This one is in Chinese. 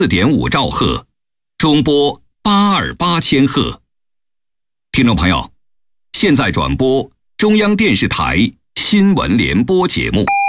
4.5兆赫，中波828千赫。听众朋友，现在转播中央电视台新闻联播节目。